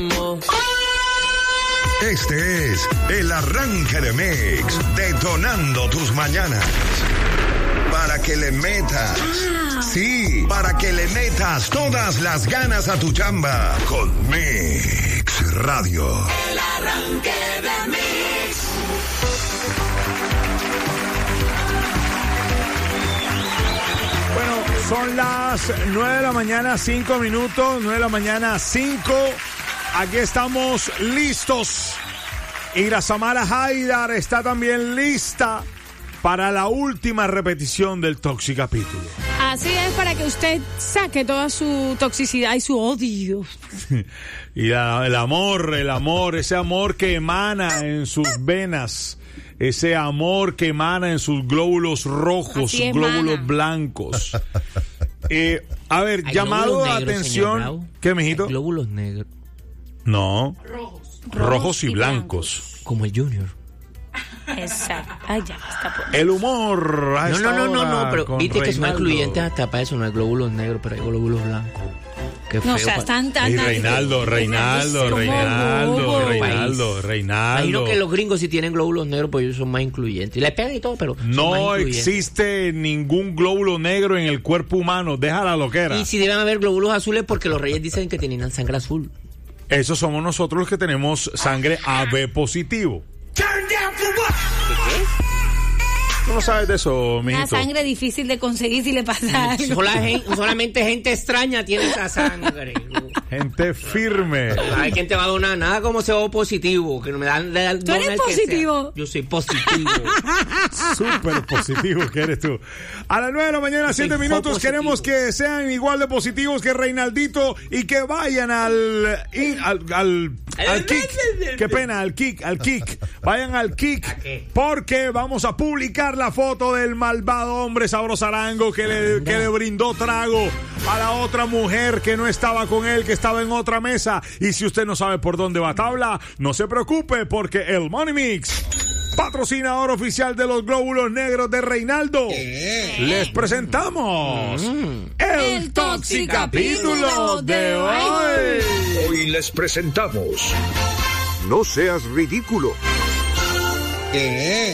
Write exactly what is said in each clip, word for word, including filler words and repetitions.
Este es el arranque de Mix, detonando tus mañanas. Para que le metas, sí, para que le metas todas las ganas a tu chamba con Mix Radio. El arranque de Mix. Bueno, son las nueve de la mañana, cinco minutos, nueve de la mañana, cinco. Aquí estamos listos. Y la Samara Haidar está también lista para la última repetición del Toxicapítulo. Así es, para que usted saque toda su toxicidad y su odio. Y la, el amor, el amor, ese amor que emana en sus venas, ese amor que emana en sus glóbulos rojos, sus glóbulos blancos. Eh, a ver, Hay llamado de negros, atención. ¿Qué, mijito? Hay glóbulos negros. No. Rojos. Rojos y, y blancos. blancos. Como el Junior. Exacto. Ay, ya está por... El humor. No, no, no, no, no, pero viste Reinaldo. Que son excluyentes hasta para eso. No hay glóbulos negros, pero hay glóbulos blancos. Qué feo. No, o sea, están tan... Y Reinaldo, Reinaldo, Reinaldo, Reinaldo, Reinaldo. Imagino que los gringos sí tienen glóbulos negros, pues ellos son más incluyentes. Y les pegan y todo, pero no existe ningún glóbulo negro en el cuerpo humano. Deja la loquera. Y si deben haber glóbulos azules porque los reyes dicen que tienen sangre azul. Esos somos nosotros los que tenemos sangre A B positivo. ¿Qué? ¿Tú no sabes de eso, mijito? Una sangre difícil de conseguir si le pasa algo. Sola gente, solamente gente extraña tiene esa sangre. Gente firme. Hay quien te va a donar nada como C O positivo, que no me dan, le dan. ¿Tú eres positivo? Yo soy positivo. Súper positivo que eres tú. A las nueve de la mañana, siete minutos, queremos que sean igual de positivos que Reinaldito y que vayan al al, al, al kick. Qué pena, al kick, al kick. Vayan al kick porque vamos a publicar la foto del malvado hombre sabrosarango que le, que le brindó trago a la otra mujer que no estaba con él, que estaba en otra mesa. Y si usted no sabe por dónde va tabla, no se preocupe porque el Money Mix, patrocinador oficial de los glóbulos negros de Reinaldo, ¿Qué? les presentamos mm. el, el Toxicapítulo de hoy. Hoy les presentamos No seas ridículo. ¿Qué?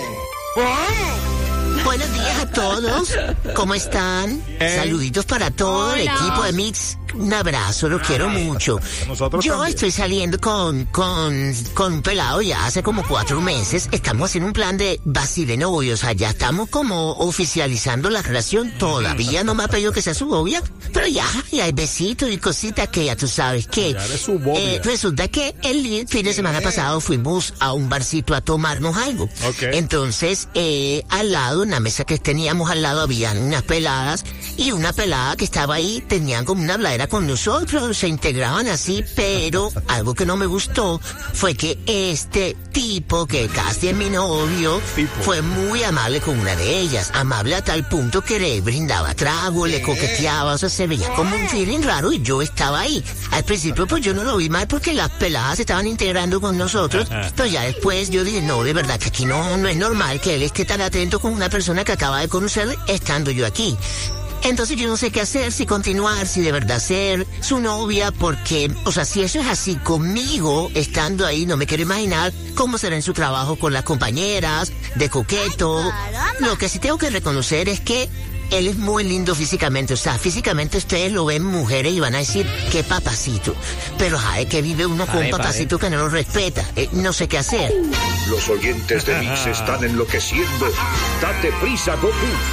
Buenos días a todos. ¿Cómo están? Eh. Saluditos para todo Hola. el equipo de Mix. Un abrazo, lo quiero mucho. Nosotros Yo también. estoy saliendo con, con, con un pelado ya hace como cuatro meses. Estamos haciendo un plan de vacile novio. O sea, ya estamos como oficializando la relación. Todavía no me ha pedido que sea su novia. Pero ya, ya hay besitos y cositas que ya tú sabes que... Ya eres su novia. Eh, resulta que el fin de semana pasado fuimos a un barcito a tomarnos algo. Okay. Entonces, eh, al lado, en la mesa que teníamos al lado, habían unas peladas. Y una pelada que estaba ahí, tenían como una bladera con nosotros, se integraban así, pero algo que no me gustó fue que este tipo, que casi es mi novio, tipo. fue muy amable con una de ellas, amable a tal punto que le brindaba trago, le coqueteaba, o sea, se veía como un feeling raro y yo estaba ahí. Al principio pues yo no lo vi mal porque las peladas se estaban integrando con nosotros, pero ya después yo dije, no, de verdad que aquí no, no es normal que él esté tan atento con una persona que acaba de conocer estando yo aquí. Entonces yo no sé qué hacer, si continuar, si de verdad ser su novia, porque, o sea, si eso es así conmigo, estando ahí, no me quiero imaginar cómo será en su trabajo con las compañeras, de coqueto. Lo que sí tengo que reconocer es que él es muy lindo físicamente, o sea, físicamente ustedes lo ven mujeres y van a decir, qué papacito. Pero, ay, que vive uno con un papacito que no lo respeta, eh, no sé qué hacer. Los oyentes de Mix están enloqueciendo. Date prisa, Goku.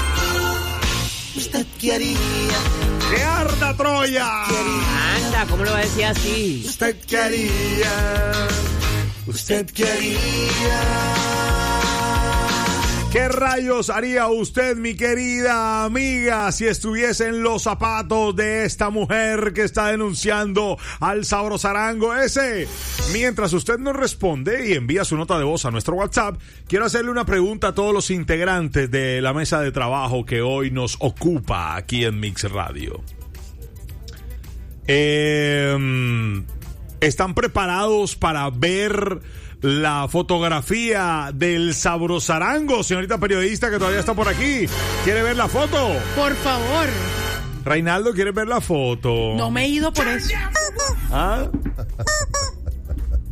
¿Usted qué haría? ¡Que arda Troya! Anda, ¿cómo lo va a decir así? ¿Usted qué haría? ¿Usted qué haría? ¿Qué rayos haría usted, mi querida amiga, si estuviese en los zapatos de esta mujer que está denunciando al sabrosarango ese? Mientras usted nos responde y envía su nota de voz a nuestro WhatsApp, quiero hacerle una pregunta a todos los integrantes de la mesa de trabajo que hoy nos ocupa aquí en Mix Radio. Eh, ¿Están preparados para ver la fotografía del sabrosarango, señorita periodista que todavía está por aquí? ¿Quiere ver la foto? Por favor. Reinaldo, ¿quiere ver la foto? No me he ido por eso. ¿Ah?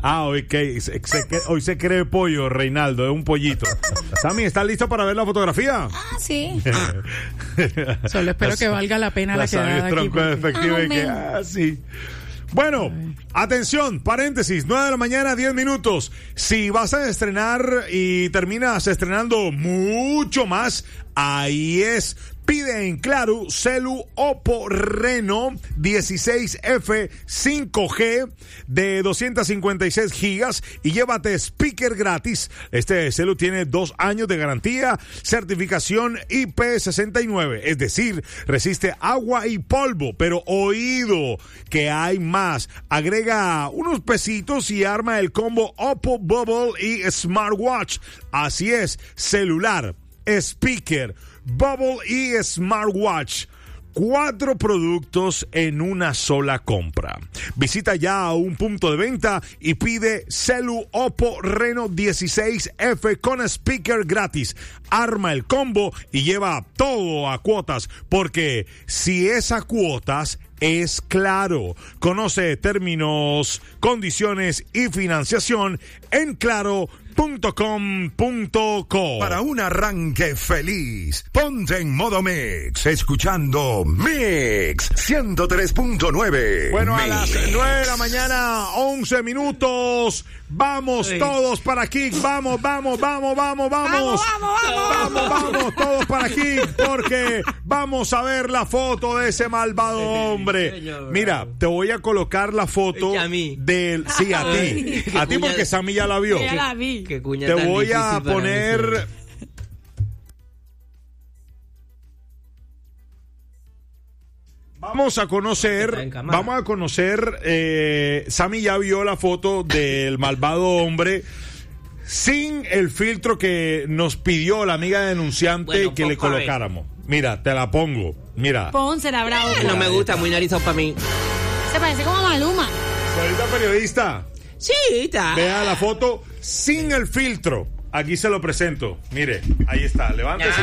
Ah, hoy, que, se, se, hoy se cree pollo, Reinaldo, es un pollito. Sammy, ¿estás listo para ver la fotografía? Ah, sí. Solo espero que valga la pena la, la quedada aquí. Tronco de efectivo y que, ah, sí. Bueno, atención, paréntesis, nueve de la mañana, diez minutos. Si vas a estrenar y terminas estrenando mucho más, ahí es. Pide en Claro Celu Oppo Reno dieciséis F cinco G de doscientos cincuenta y seis gigas y llévate speaker gratis. Este celu tiene dos años de garantía, certificación I P sesenta y nueve, es decir, resiste agua y polvo, pero oído que hay más. Agrega unos pesitos y arma el combo Oppo Bubble y Smartwatch. Así es, celular, speaker, Bubble y Smartwatch. Cuatro productos en una sola compra. Visita ya a un punto de venta y pide Celu Oppo Reno dieciséis F con speaker gratis. Arma el combo y lleva todo a cuotas, porque si es a cuotas, es Claro. Conoce términos, condiciones y financiación en claro punto com punto co. Para un arranque feliz, ponte en modo Mix, escuchando Mix ciento tres punto nueve. Bueno, Mix. A las nueve de la mañana, once minutos. Vamos sí. todos para Kik. Vamos, vamos, vamos, vamos, vamos. Vamos, vamos, vamos. Vamos, vamos todos para Kik, porque vamos a ver la foto de ese malvado hombre. Mira, te voy a colocar la foto del... Sí, a ti. A ti porque Sammy ya la vio. Ya la vi. Qué cuña te tan voy a difícil poner... Vamos a conocer, vamos a conocer, eh, Sammy ya vio la foto del malvado hombre sin el filtro que nos pidió la amiga denunciante bueno, que le colocáramos. Mira, te la pongo, mira. Pónsela, bravo. Eh, no me gusta, muy narizado para mí. Se parece como a Maluma. Señorita periodista. Sí, está. Vea la foto sin el filtro. Aquí se lo presento. Mire, ahí está, levántese.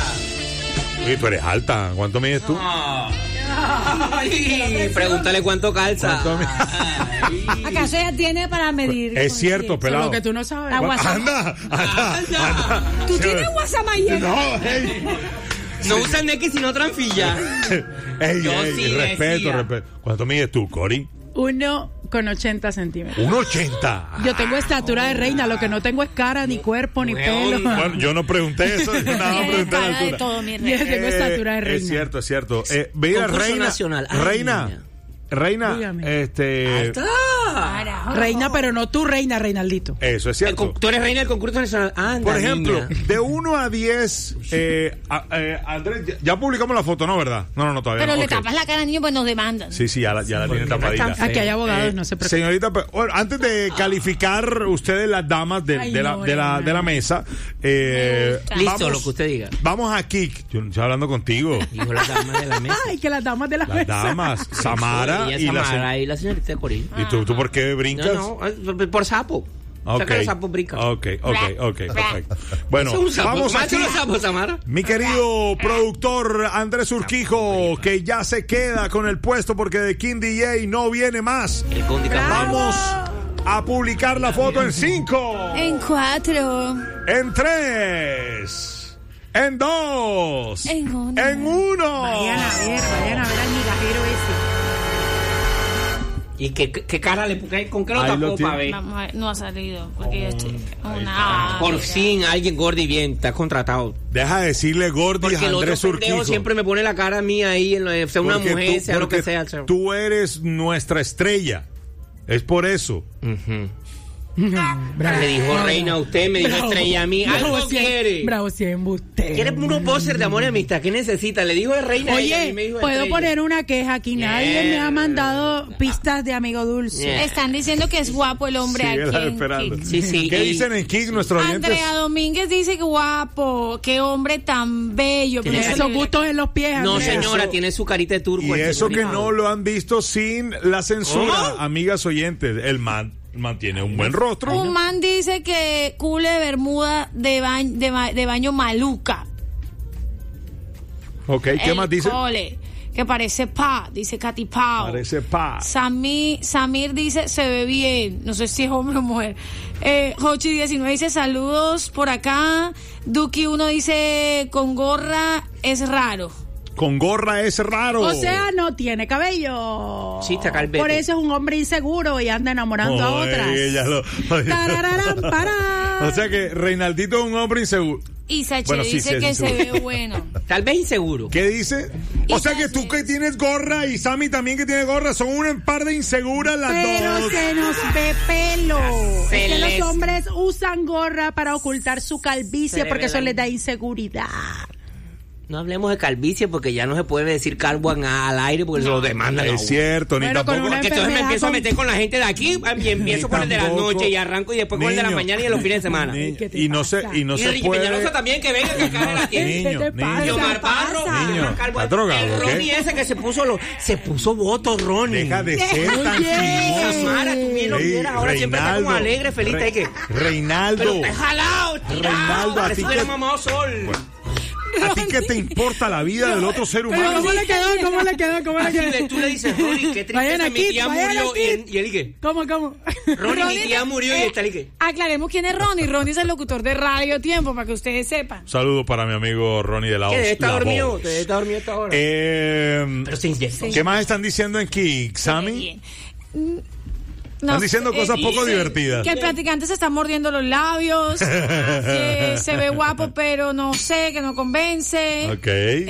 Uy, tú eres alta, ¿cuánto mides tú? No. Ay, pregúntale cuánto calza. ¿Cuánto ¿Acaso ella tiene para medir? Es cierto, pelado. Lo que tú no sabes. Anda, anda, anda, anda. ¿Tú tienes WhatsApp ayer? No, hey. No usan X sino tranfilla. Ey, Yo ey, sí respeto, decía. respeto. ¿Cuánto mides tú, Cori? Uno con ochenta centímetros. Un ochenta. Yo tengo estatura de reina, lo que no tengo es cara, ni cuerpo, ni pelo. Bueno, yo no pregunté eso, yo nada más pregunté la altura. De todo, mi Yo tengo estatura de reina. Es cierto, es cierto. Eh, Mira, reina, nacional. Ay, reina, niña. reina, Dígame. este... Reina, pero no tú, reina, Reinaldito. Eso es cierto. Tú eres reina del concurso nacional. Anda, Por ejemplo, niña. de uno a diez, eh, a- eh, Andrés, ya, ya publicamos la foto, ¿no? ¿Verdad? No, no, no, todavía Pero no. le Ok. tapas la cara al niño, pues nos demandan. Sí, sí, ya la, ya la tiene tapadita. Aquí hay abogados, Eh, no se preocupen. Señorita, pe- bueno, antes de calificar ustedes las damas de, Ay, de la, no, de, la, no. de la mesa, eh, Me gusta. Listo, lo que usted diga. Vamos a Kik. Yo estoy hablando contigo. Dijo la dama de la mesa. Ay, que las damas de la Las mesa. damas, Samara Ella es y la Samara se- y la señorita Corín. ¿Y tú, tú por qué brincas? No, no, por- por sapo. Ok. Saca los sapos brincan. Ok, ok, ok, perfecto. Bueno, Es un sapo. vamos Macho aquí. los sapos, Samara. Mi querido productor Andrés Urquijo, que ya se queda con el puesto porque de King D J no viene más. El Conde Vamos a publicar la foto en cinco, En cuatro. en tres, en dos, En uno. en uno. Vayan a ver, vayan a ver al migajero ese. ¿Y qué, qué cara le pone? ¿Con qué lo Ahí lo tapó tiene. para ver? Vamos a ver, no ha salido. Porque yo estoy. Oh, Una. Por fin, alguien gordo y bien, está contratado. Deja de decirle Gordy Porque a el otro Andrés pendejo Urquijo. siempre me pone la cara mía ahí, en lo, sea una Porque mujer, tú- sea lo que porque sea. sea. Tú eres nuestra estrella. Es por eso. Ujú. Bravo. Le dijo reina a usted, me dijo Bravo. estrella a mí. Bravo, Algo sí, quiere. Bravo, siempre usted. Quiere puro poser de amor y amistad. ¿Qué necesita? Le dijo de reina. y a mí Oye, me dijo puedo estrella. poner una queja aquí. Nadie me ha mandado pistas de amigo dulce. Yeah. Están diciendo que es guapo el hombre Síguela aquí. en esperando. Kik. Sí, sí. ¿Qué y- dicen en Kik nuestros oyentes? Andrea Domínguez dice que guapo, qué hombre tan bello. Tiene Pero Esos eso- gustos en los pies. No, Andrea. señora, Eso- tiene su carita de turco. Y el eso señor. que no lo han visto sin la censura, ¿Cómo? amigas oyentes. El man mantiene un buen rostro. Un man dice que cule de bermuda de, ba- de, ba- de baño maluca. Ok, ¿qué El más dice? Cole. que parece pa, dice Katy Pau. Parece pa. Sami, Samir dice, se ve bien. No sé si es hombre o mujer. Eh, Hochi diecinueve dice, saludos por acá. Duki uno dice, con gorra es raro. Con gorra es raro. O sea, no tiene cabello. Sí, está calvete. Por eso es un hombre inseguro y anda enamorando Oye, a otras. ella lo- Tarararán, para. O sea que Reinaldito es un hombre inseguro. Y Sache Bueno, sí, dice sí, es que inseguro. se ve bueno. Tal vez inseguro. ¿Qué dice? O sea que tú que tienes gorra y Sammy también que tiene gorra son un par de inseguras las Pero dos. se nos ve pelo. Es que Se les- los hombres usan gorra para ocultar su Se calvicie le porque ve eso la- les da inseguridad. No hablemos de calvicie porque ya no se puede decir calvo al aire porque se lo demandan. a Es uno. cierto, ni Pero con tampoco. una Porque entonces me enfermedad empiezo a con- meter con la gente de aquí y empiezo con el de la tampoco- noche y arranco y después con el de la Niño. mañana y los fines de semana. Niño, ¿Qué te y no se pasa? y no y se Ricky puede. Peñalosa también que venga que acá la tiene. Niño, ¿Qué te niño. pasa? Y Omar Parro, pasa? Niño, Omar Calvo, ¿está drogado, el o qué? Ronnie ese que se puso lo, se puso voto, Ronnie. Deja de ser tan Oye. chismoso. Samara, tú bien lo Ey, vieras, ahora siempre está como Reinaldo, alegre, feliz, Re- hay que. Reinaldo, Pero está jalado, tirado. Reinaldo, a Parece ti que hubiera que- mamado sol. ¿a ti qué te importa la vida del otro ser Pero humano? ¿cómo le quedó? ¿Cómo le quedó? ¿Cómo le Así quedó? le- tú le dices, Ronnie, qué Vayan tristeza, aquí, mi tía vayan murió. aquí. Y él, y él, ¿y qué? ¿Cómo, cómo? Ronnie, mi Ronnie, tía murió y eh, está, ¿y qué? Aclaremos quién es Ronnie. Ronnie es el locutor de Radio Tiempo, para que ustedes sepan. Saludo para mi amigo Ronnie de la Que Voz. debe estar La dormido, Voz. debe estar dormido hasta ahora. Eh, Pero se inyectó. ¿Qué más están diciendo en Kik, Sammy? Bien. Mm, Están no diciendo sé, cosas eh, poco dice divertidas. Que el practicante se está mordiendo los labios, que se ve guapo, pero no sé, que no convence. Ok.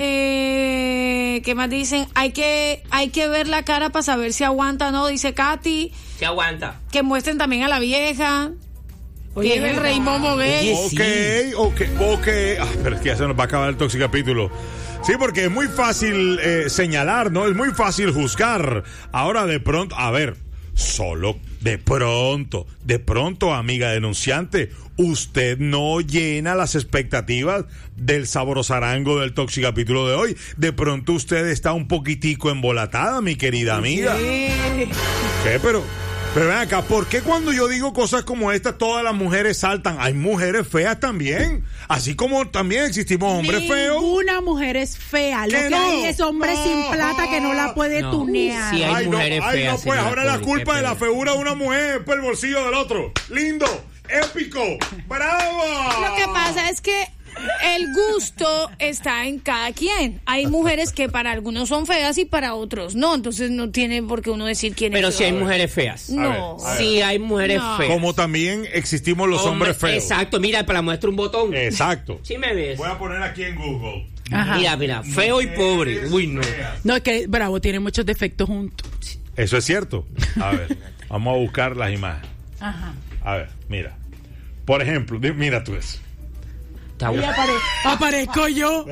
Eh, ¿Qué más dicen? Hay que, hay que ver la cara para saber si aguanta o no, dice Katy. Se aguanta. Que muestren también a la vieja. Oye, que es el ¿verdad? rey Momo gay. Oye, Ok, ok, ok. Ah, pero es que ya se nos va a acabar el toxicapítulo. Sí, porque es muy fácil eh, señalar, ¿no? Es muy fácil juzgar. Ahora de pronto, a ver, solo de pronto, de pronto, amiga denunciante, usted no llena las expectativas del sabrosarango del toxicapítulo de hoy. De pronto usted está un poquitico embolatada, mi querida amiga. ¿Qué? Pero... Pero ven acá, ¿por qué cuando yo digo cosas como estas todas las mujeres saltan? Hay mujeres feas también. Así como también existimos hombres feos. Ninguna mujer es fea. Lo ¿Qué que no? hay es hombre sin plata que no la puede No. tunear. Sí, hay Ay, no, mujeres ay, feas, no, pues señora ahora la Poli, culpa qué de la pena. feura de una mujer es por el bolsillo del otro. Lindo, épico, bravo. Lo que pasa es que el gusto está en cada quien. Hay mujeres que para algunos son feas y para otros no. Entonces no tiene por qué uno decir quién Pero es. si hay feo. mujeres feas. No. A ver. Sí, hay mujeres No. feas. Como también existimos los Hombre, hombres feos. Exacto, mira, para muestra un botón. Exacto. Sí me ves. Voy a poner aquí en Google. Ajá. Mira, mira, feo y pobre. Uy, no. No, es que Bravo tiene muchos defectos juntos. Eso es cierto. A ver, vamos a buscar las imágenes. Ajá. A ver, mira. Por ejemplo, di- mira tú eso. Está Ahí bueno. apare- aparezco yo.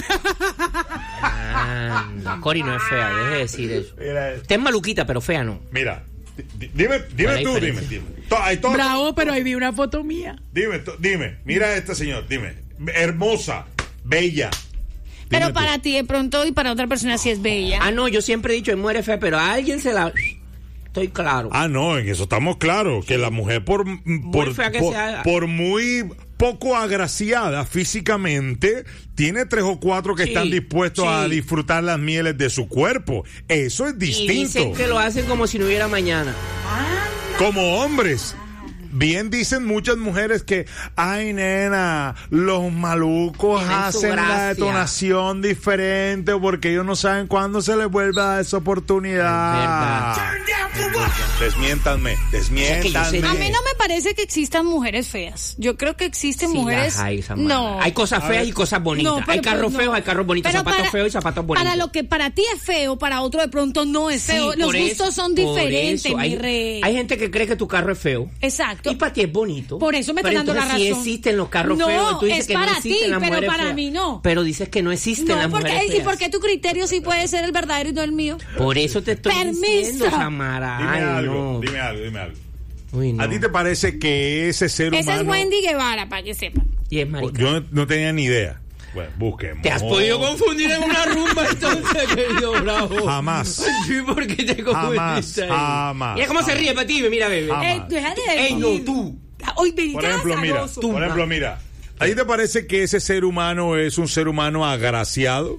Anda, Cori no es fea, deje de decir eso. Mira, eso. Usted es maluquita, pero fea no. Mira. Di- di- Dime, dime ¿Cuál es la tú, dime, diferencia? dime. To- hay todo- Bravo, pero ahí vi una foto mía. Dime, to- dime. Mira a este señor, dime. Hermosa, bella. Pero Dime tú. para ti de pronto y para otra persona sí es bella. Ah, no, yo siempre he dicho, hay mujeres feas, pero a alguien se la... Estoy claro. Ah, no, en eso estamos claros. Que la mujer, por, por, fea que por, sea. por muy poco agraciada físicamente, tiene tres o cuatro que Sí, están dispuestos sí. a disfrutar las mieles de su cuerpo. Eso es y distinto. dicen que lo hacen como si no hubiera mañana. Como hombres. Bien dicen muchas mujeres que, ay nena, los malucos Tienen su hacen la gracia. detonación diferente porque ellos no saben cuándo se les vuelve a dar esa oportunidad. Desmiéntanme, desmiéntanme. A mí no me parece que existan mujeres feas. Yo creo que existen Sí, mujeres. las hay, Samara. no. Hay cosas A feas ver. y cosas bonitas. No, pero- hay carros pero feos, no. hay carros bonitos, Pero zapatos para- feos y zapatos bonitos. Para lo que para ti es feo, para otro de pronto no es Sí, feo. Los por gustos eso, son por diferentes, eso. mi hay, rey. hay gente que cree que tu carro es feo. Exacto. Y para ti es bonito. Por eso me pero están dando la entonces razón. sí existen los carros No, feos. Y tú dices es que para no existen ti, las pero mujeres para feas. mí no. Pero dices que no existen las No, porque, mujeres ¿y feas. por qué tu criterio sí puede ser el verdadero y no el mío? Por eso te estoy Permiso. diciendo, Samara. Dime Ay, algo, no. dime algo, dime algo. Uy, no. ¿A ti te parece que ese ser Esa humano... es Wendy Guevara, para que sepan. Y es marica. Yo no, no tenía ni idea. Bueno, busquemos. ¿Te has podido confundir en una rumba entonces, querido Bravo? Jamás. Sí, ¿por qué te confundiste ahí? jamás, Mira cómo se jamás. ríe para ti, mira, bebé. Jamás. Ey, deja de Ey, no, tú. Hoy ven Por ejemplo, mira, por ejemplo, mira. ¿A ti te parece que ese ser humano es un ser humano agraciado?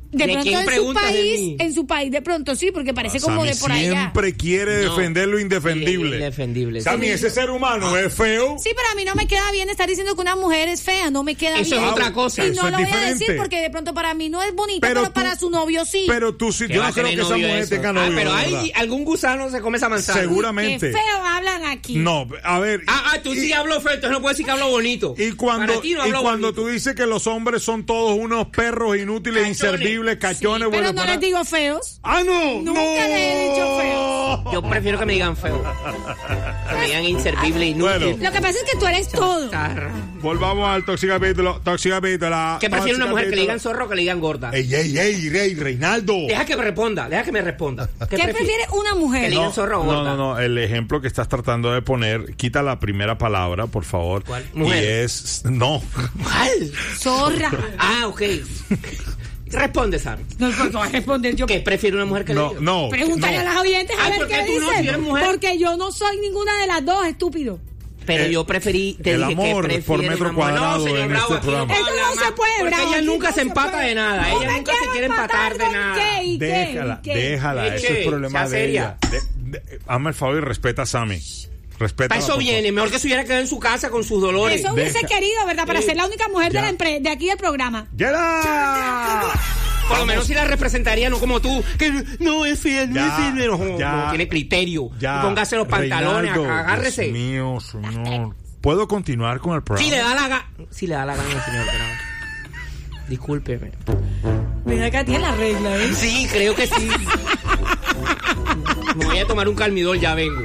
De, ¿De pronto quién en su preguntas de país, mí? en su país de pronto sí, porque parece como Sammy de por allá. siempre quiere No. defender lo indefendible. Indefendible. Sammy, sí. ese ser humano es feo. Sí, pero a mí no me queda bien estar diciendo que una mujer es fea, no me queda Eso bien. es otra cosa. Y Eso no es lo voy a diferente. decir porque de pronto para mí no es bonita, Pero pero, tú- para su novio sí. Pero tú sí, ¿Qué yo va no a creo tener que esa novio mujer eso? tenga Ah, novio. pero de hay verdad. algún gusano se come esa manzana. Seguramente. Qué feo hablan aquí. No, a ver. Ah, ah, tú sí hablo feo, entonces no puedes decir que hablo bonito. Y cuando, Para ti no y hablo cuando bonito. tú dices que los hombres son todos unos perros inútiles, Cachones. inservibles, cachones, Pero bueno, no para- les digo feos. ¡Ah, no! Nunca no. les he dicho feos. Yo prefiero que me digan feo. Que me digan inservible, inútil. Bueno. Lo que pasa es que tú eres todo. Tarra. Volvamos al toxicapítulo. Toxicapítulo. ¿Qué prefiere una mujer que le digan zorro o que le digan gorda? Ey, ey, ey, ey, Reinaldo. Deja que me responda, deja que me responda. ¿Qué prefiere una mujer? Que le digan zorro o No, gorda. no, no, el ejemplo que estás tratando de poner, quita la primera palabra, por favor. ¿Cuál? Y Mujer. es, no. ¿Cuál? Zorra. Ah, ok. Responde, Sam. No, no voy a responder yo. ¿Qué prefiere una mujer que No, le diga? no. Pregúntale no. a las oyentes a Ay, ver ¿por qué qué tú no, dicen. si eres mujer? Porque yo no soy ninguna de las dos, estúpido. Pero Eh, yo preferí, te el dije amor que por prefiere metro una mujer. cuadrado No, señor en Bravo, este aquí programa. puedo Esto no hablar se más, puede, porque Bravo, ella aquí nunca no se se empata puede. de nada. No Ella me nunca se quiero quiere empatar de empatar, nada. ¿qué? ¿Y qué? Déjala, ¿Y qué? déjala, ¿Y ese qué? es problema Sea de seria. ella. De- de- hazme el favor y respeta a Sammy. Respeta. Para eso viene, mejor que se hubiera quedado en su casa con sus dolores. Eso hubiese Deja- querido, ¿verdad? Para Sí. ser la única mujer de, Ya. la empre- de aquí del programa. ¡Yela! Por lo menos si la representaría, no como tú, que no es fiel, no Ya, es fiel. No, ya. no tiene criterio. Ya. Y póngase los pantalones, Reinaldo, agárrese. Dios mío, señor. ¿Puedo continuar con el programa? Si le da la gana, si le da la gana, señor Bravo. Discúlpeme. Mira acá tiene la regla, ¿eh? Sí, creo que sí. Me voy a tomar un calmidol, ya vengo.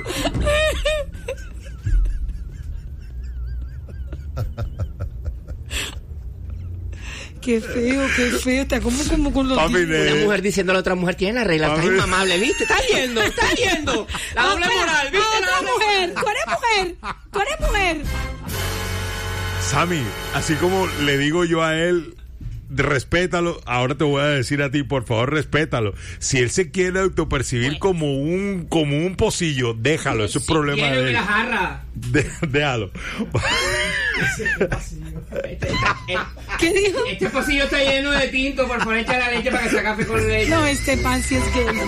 Qué feo, qué feo. Está como, como con los Papi, dientes. de- Una mujer diciendo a la otra mujer, tiene la regla, estás A ver. inmamable, ¿viste? ¿Estás viendo? ¿Estás viendo? La doble Ah, espera, moral, ¿viste? a La otra doble mujer. Tú eres mujer. Tú eres mujer. Sammy, así como le digo yo a él, respétalo, ahora te voy a decir a ti, por favor, respétalo. Si él se quiere autopercibir como un como un pocillo, déjalo, eso es problema de Lléneme él. la jarra. De- déjalo. Este, este, ¿Qué dijo? este pocillo está lleno de tinto, por favor, echa la leche para que sea café con leche. No, este pan sí es gay.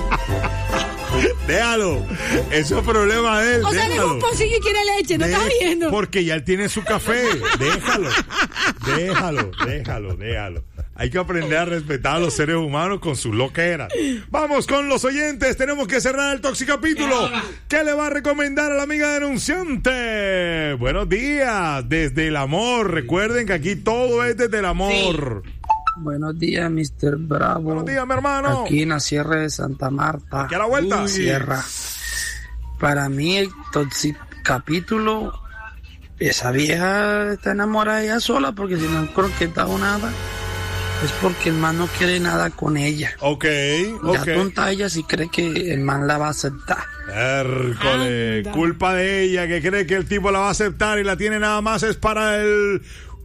Déjalo. Eso es problema de él. O sea, le déjalo. un pocillo y quiere leche, ¿no De- estás viendo? Porque ya él tiene su café. Déjalo. Déjalo, déjalo, déjalo. Hay que aprender a respetar a los seres humanos con sus loqueras. Vamos con los oyentes. Tenemos que cerrar el toxicapítulo. ¿Qué le va a recomendar a la amiga denunciante? Buenos días. Desde el amor. Recuerden que aquí todo es desde el amor. Buenos días, mister Bravo. Buenos días, mi hermano. Aquí en la Sierra de Santa Marta. Aquí a la vuelta. Uy, Sierra. Para mí, el toxic capítulo, esa vieja está enamorada ella sola, porque si no han croquetado nada, es porque el man no quiere nada con ella. Ok, Ya ok. tonta ella si cree que el man la va a aceptar. Hércole, Anda. culpa de ella que cree que el tipo la va a aceptar y la tiene nada más es para el...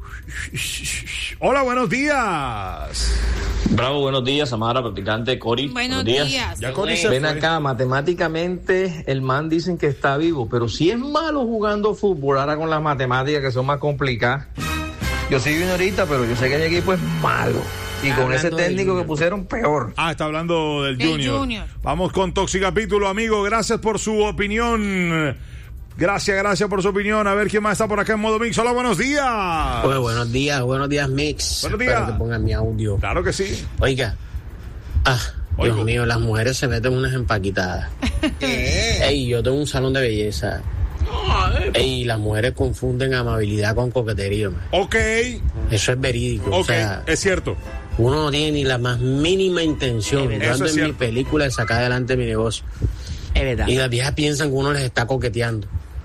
Hola, buenos días. Bravo, buenos días, Samara, practicante, Cori. Buenos días. Ya Cori se Ven fue. acá, matemáticamente el man dicen que está vivo, pero si es malo jugando fútbol, ahora con las matemáticas que son más complicadas. Yo soy ahorita, pero yo sé que mi equipo es malo. Y Está con ese hablando del técnico que Junior. pusieron, peor. Ah, está hablando del El Junior. Junior. Vamos con Toxicapítulo, amigo. Gracias por su opinión. Gracias, gracias por su opinión. A ver quién más está por acá en modo mix. Hola, buenos días. Pues buenos días, buenos días, Mix. Buenos días. Espero que pongan mi audio. Claro que sí. Oiga. Ah, Oigo. Dios mío, las mujeres se meten unas empaquitadas. Ey, yo tengo un salón de belleza. Ey, las mujeres confunden amabilidad con coquetería, man. Ok, Eso es verídico. ok, O sea, es cierto. uno no tiene ni la más mínima intención. Es Yo verdad. ando Eso es en mi cierto. película de sacar adelante mi negocio. Es verdad. Y las viejas piensan que uno les está coqueteando.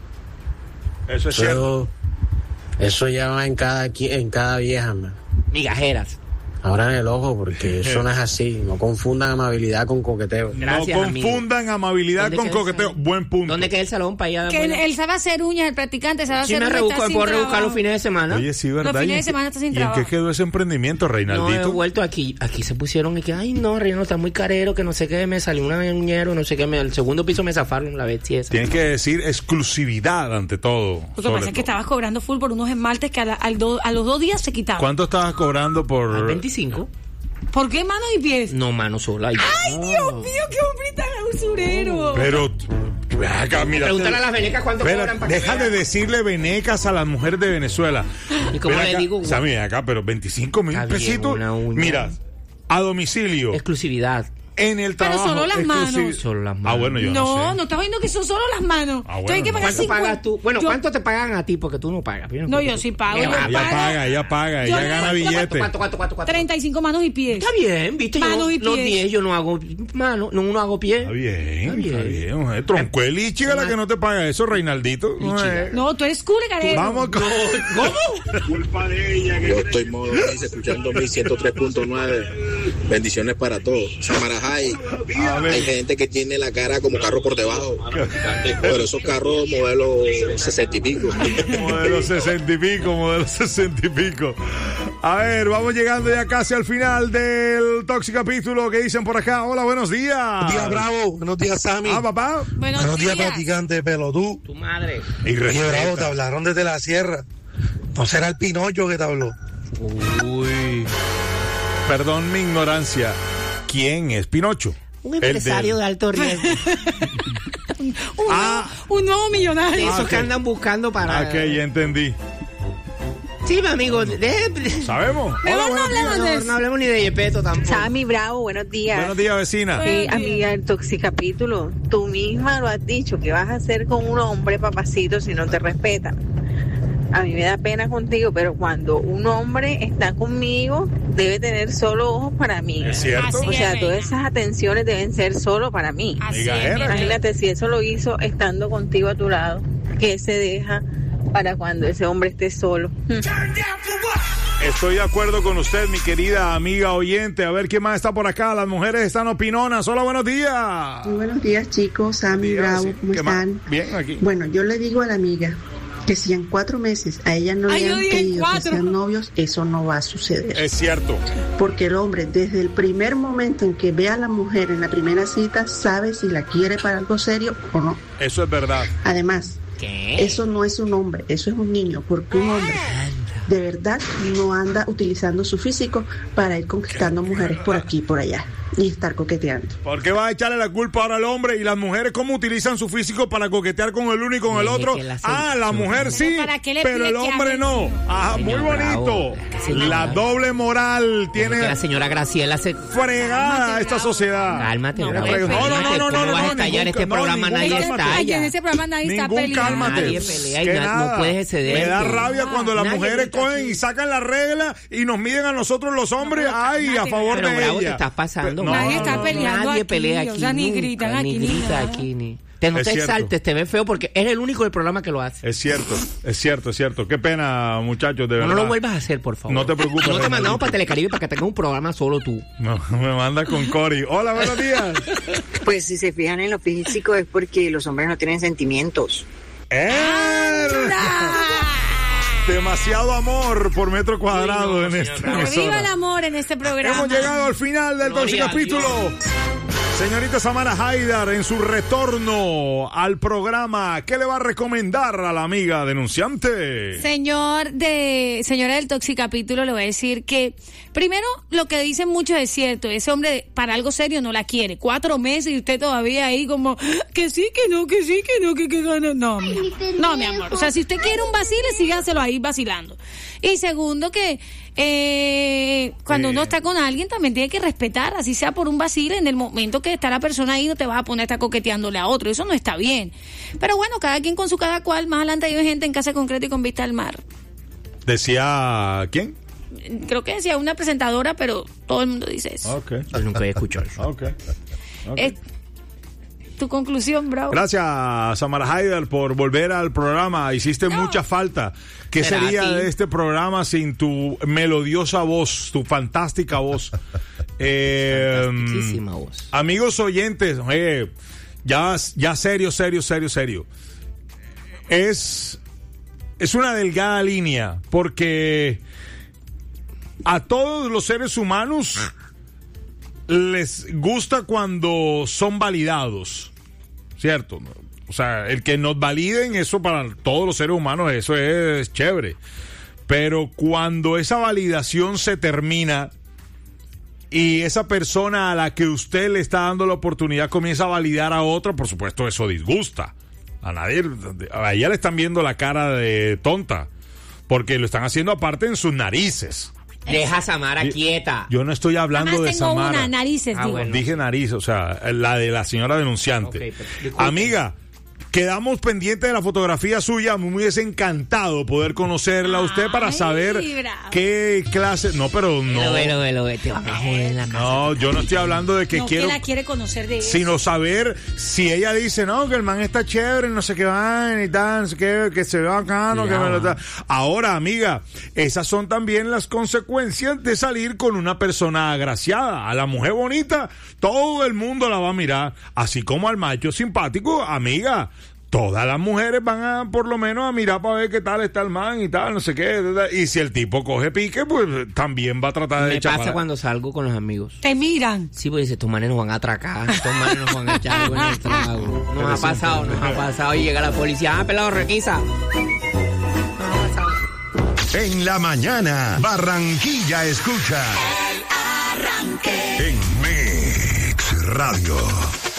Eso es cierto. Eso, eso ya va en cada, qui- en cada vieja, man. Migajeras. Abran el ojo porque eso no es así. No confundan amabilidad con coqueteo. Gracias, no amigo. confundan amabilidad ¿Dónde con queda el coqueteo. salón? Buen punto. ¿Dónde queda el salón para allá? Que él, él sabe hacer uñas, el practicante sabe Si hacer me uñas. rebusco, está sin puedo rebuscar trabajo. los fines de semana. Oye, sí, ¿verdad? Los fines ¿Y de en qué- semana está sin ¿Y en trabajo. qué quedó ese emprendimiento, No, he Reinaldito? vuelto aquí. Aquí se pusieron y que, ay, no, Reino, está muy carero, que no sé qué, me salió una uñero, no sé qué. Me, el segundo piso me zafaron la bestia esa. Tienes que decir exclusividad ante todo. Lo que sobre pasa es que todo. estabas cobrando full por unos esmaltes que a, la- al do- a los dos días se quitaban. ¿Cuánto estabas cobrando Al por veinticinco. ¿Por qué manos y pies? No, mano sola. Ay, Ay Dios mío, qué hombre tan usurero. Pero... Acá, mira, pregúntale a las venecas cuánto espera, cobran para deja de decirle venecas a las mujeres de Venezuela. ¿Y cómo le acá, digo? O sea, mira acá, pero veinticinco mil pesitos. Mira, a domicilio. Exclusividad. En el trabajo. Pero solo las manos. Solo las manos. Ah, bueno, yo no, no sé. No, no estás viendo que son solo las manos. Ah, bueno, Entonces hay que pagar ¿Cuánto cincuenta. pagas tú? Bueno, yo... ¿cuánto te pagan a ti? Porque tú no pagas. No, no yo sí pago. Ella, yo ella pago. paga, ella paga, Yo ella no, gana ¿cuánto, billete. ¿Cuánto, cuánto, cuánto, cuánto? treinta y cinco manos y pies. Está bien, viste. Manos yo, y los pies. diez yo no hago mano, no, no hago pie. Está bien, está bien. Está bien. Mujer. Tronco el Lichiga la que no te paga eso, Reinaldito. No, es- No, tú eres cool, carero. Vamos con... ¿Cómo? Culpa de ella. Que Yo estoy modo dice, escuchando mi ciento tres punto nueve. Bendiciones para todos. Samarajay. Hay gente que tiene la cara como carro por debajo. Pero esos carros modelo sesenta y pico. Modelo sesenta y pico, modelo sesenta y pico. A ver, vamos llegando ya casi al final del tóxico capítulo que dicen por acá. Hola, buenos días. Buenos días, Bravo. Buenos días, Sammy. Ah, papá. Buenos, Buenos días, días. practicante de pelotú. Tu madre. Y Oye, Bravo, te hablaron desde la sierra. No será el Pinocho que te habló. Uy. Perdón mi ignorancia. ¿Quién es Pinocho? Un empresario del... de alto riesgo. un, Ah. nuevo, un nuevo millonario. Esos Ah, que ok. andan buscando para. Ah, que ya entendí. Sí, mi amigo. De... ¿Sabemos? Mejor Hola, no buenos hablemos días. de No, eso. no hablemos ni de Yepeto tampoco. Sammy, Bravo, buenos días. Buenos días, vecina. Eh, amiga del Toxicapítulo, tú misma lo has dicho, que vas a hacer con un hombre, papacito, si no te respetan. A mí me da pena contigo, pero cuando un hombre está conmigo, debe tener solo ojos para mí. Es cierto. Así O sea, es, todas reina. esas atenciones deben ser solo para mí. Así Migajera. es, mi reina. Imagínate si eso lo hizo estando contigo a tu lado, que se deja para cuando ese hombre esté solo. Estoy de acuerdo con usted, mi querida amiga oyente. A ver quién más está por acá. Las mujeres están opinonas. Hola, buenos días. Muy buenos días, chicos. Sammy, Días, Bravo, sí. ¿cómo ¿Qué más? están? Bien, aquí. Bueno, yo le digo a la amiga que si en cuatro meses a ella no Ay, le yo han dije pedido que cuatro. sean novios, eso no va a suceder. Es cierto. Porque el hombre, desde el primer momento en que ve a la mujer en la primera cita, sabe si la quiere para algo serio o no. Eso es verdad. Además, ¿Qué? eso no es un hombre, eso es un niño, porque un hombre de verdad no anda utilizando su físico para ir conquistando mujeres por aquí y por allá y estar coqueteando. ¿Por qué vas a echarle la culpa ahora al hombre y las mujeres cómo utilizan su físico para coquetear con el uno y con el Deje otro? que la Ah, la seducción. mujer sí, ¿Para qué le pero pide el que hombre hable? no. Ajá, muy Señor bonito. Bravo. Señor. La doble moral tiene Que la señora Graciela se. fregada Cálmate, esta Bravo. sociedad. Cálmate, No, Bravo. no, no, no, Cálmate. no, no, ¿Cómo no, vas a no, estallar ningún- este no, programa? ningún Nadie cálmate. Aquí en estalla. ese programa nadie está Ningún peleando. cálmate. Nadie pelea y Que na- no nada. puedes ceder. Me da Que- rabia cuando las Nadie mujeres grita cogen aquí. y sacan la regla y nos miden a nosotros los hombres. No, Ay, a cálmate, favor Pero de Bravo, te ella. estás pasando. No, Nadie no, está no, no. peleando Nadie aquí, pelea o aquí. sea, ni nunca, gritan aquí, Ni ni grita nada. aquí, ni. Te no Es te cierto. exaltes, te ves feo porque eres el único del programa que lo hace. Es cierto, es cierto, es cierto. Qué pena, muchachos, de No, verdad. no lo vuelvas a hacer, por favor. No te preocupes, No te Reinaldito. mandamos para Telecaribe para que tengas un programa solo tú. No, me manda con Cory. Hola, buenos días. Pues si se fijan en lo físico es porque los hombres no tienen sentimientos. Er- Demasiado amor por metro cuadrado en esta Que viva el emisora. amor en este programa. Hemos llegado al final del Gloria próximo a capítulo. Señorita Samara Haidar, en su retorno al programa, ¿qué le va a recomendar a la amiga denunciante? Señor de señora del Toxicapítulo, le voy a decir que primero lo que dicen muchos es cierto, ese hombre para algo serio no la quiere, cuatro meses y usted todavía ahí como que sí, que no, que sí, que no, que que gana, no, mi amor. no, mi amor, o sea, si usted quiere un vacile, sígaselo ahí vacilando. Y segundo que eh, cuando Eh. uno está con alguien también tiene que respetar, así sea por un vacile, en el momento que está la persona ahí no te vas a poner a estar coqueteándole a otro, eso no está bien. Pero bueno, cada quien con su cada cual, más adelante hay gente en Casa Concreta y con vista al mar. Decía, ¿quién? Creo que decía una presentadora, pero todo el mundo dice eso. Ok. Yo nunca he escuchado eso. Ok. Ok. Es tu conclusión, Bravo. Gracias, Samara Haidar, por volver al programa. Hiciste mucha falta. ¿Qué Será sería a ti. de este programa sin tu melodiosa voz, tu fantástica voz? Eh, Fantastiquísima voz. Amigos oyentes, oye, ya, ya serio, serio, serio, serio. Es, es una delgada línea, porque a todos los seres humanos les gusta cuando son validados, ¿cierto? O sea, el que nos validen, eso para todos los seres humanos, eso es chévere. Pero cuando esa validación se termina y esa persona a la que usted le está dando la oportunidad comienza a validar a otra, por supuesto eso disgusta. A nadie, a ella le están viendo la cara de tonta, porque lo están haciendo aparte en sus narices. Deja a Samara quieta. Yo no estoy hablando Además, de tengo Samara. una, narices, Ah, digo. bueno. Dije nariz, o sea, la de la señora denunciante. Okay, pero, amiga, quedamos pendientes de la fotografía suya. Me hubiese encantado poder conocerla a usted para Ay, saber bravo. qué clase. No, pero no. Velo, velo, velo, velo, te van a joder en la casa. No, yo no estoy hablando de que no, quiero. que la quiere conocer de eso. Sino saber si ella dice, no, que el man está chévere, no sé qué van y tal, no sé qué, que se ve bacano, que me lo da. Ahora, amiga, esas son también las consecuencias de salir con una persona agraciada. A la mujer bonita, todo el mundo la va a mirar, así como al macho simpático, amiga. Todas las mujeres van a, por lo menos, a mirar para ver qué tal está el man y tal, no sé qué. Y si el tipo coge pique, pues también va a tratar de Me echar pasa para- cuando salgo con los amigos. Te miran. Sí, pues dice, estos manes nos van a atracar, estos manes nos van a echar algo en el trago. Nos ha pasado, nos ha pasado. Y llega la policía, ah, pelado, requisa. En la mañana, Barranquilla escucha. El Arranque. En Mix Radio.